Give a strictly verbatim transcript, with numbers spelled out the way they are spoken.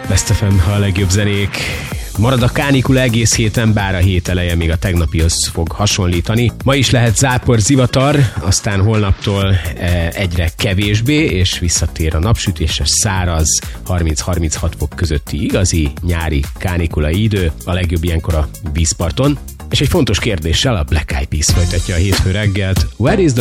Best ef em, a legjobb zenék. Marad a kánikula egész héten, bár a hét eleje még a tegnapihoz fog hasonlítani. Ma is lehet zápor, zivatar, aztán holnaptól egyre kevésbé, és visszatér a napsütéses, száraz, harminc-harminchat fok közötti igazi nyári kánikulai idő. A legjobb ilyenkor a vízparton. És egy fontos kérdéssel a Black Eyed Peas folytatja a hétfő reggelt. Where is the